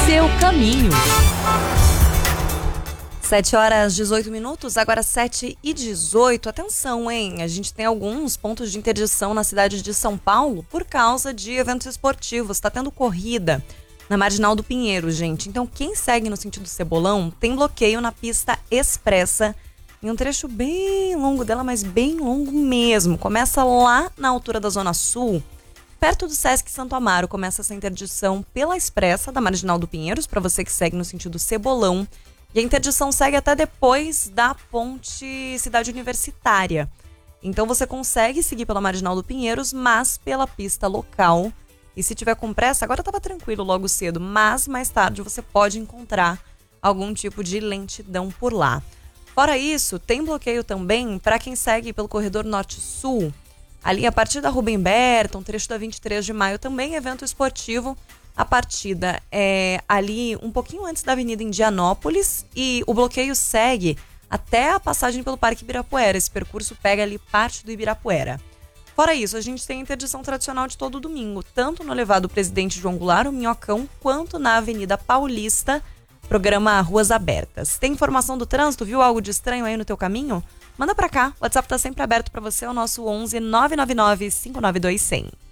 seu caminho. 7h18, agora 7h18. Atenção, hein? A gente tem alguns pontos de interdição na cidade de São Paulo por causa de eventos esportivos. Tá tendo corrida na Marginal do Pinheiro, gente. Então, quem segue no sentido Cebolão tem bloqueio na pista expressa em um trecho bem longo dela, mas bem longo mesmo. Começa lá na altura da Zona Sul, perto do Sesc Santo Amaro. Começa essa interdição pela expressa da Marginal do Pinheiros, para você que segue no sentido Cebolão. E a interdição segue até depois da ponte Cidade Universitária. Então você consegue seguir pela Marginal do Pinheiros, mas pela pista local. E se tiver com pressa, agora estava tranquilo logo cedo, mas mais tarde você pode encontrar algum tipo de lentidão por lá. Fora isso, tem bloqueio também para quem segue pelo corredor Norte-Sul. Ali a partir da Rubem Berta, um trecho da 23 de maio, também evento esportivo. A partida é ali um pouquinho antes da Avenida Indianópolis e o bloqueio segue até a passagem pelo Parque Ibirapuera. Esse percurso pega ali parte do Ibirapuera. Fora isso, a gente tem a interdição tradicional de todo domingo, tanto no elevado Presidente João Goulart, o Minhocão, quanto na Avenida Paulista, programa Ruas Abertas. Tem informação do trânsito? Viu algo de estranho aí no teu caminho? Manda pra cá, o WhatsApp tá sempre aberto pra você, é o nosso 11 999 592 100.